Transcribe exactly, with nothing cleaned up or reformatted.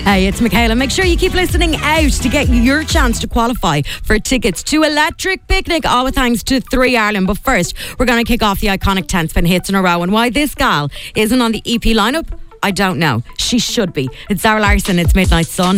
Hey, it's Michaela. Make sure you keep listening out to get your chance to qualify for tickets to Electric Picnic, all with thanks to three Ireland. But first, we're going to kick off the iconic ten spin hits in a row. And why this gal isn't on the E P lineup, I don't know. She should be. It's Zara Larson. It's Midnight Sun.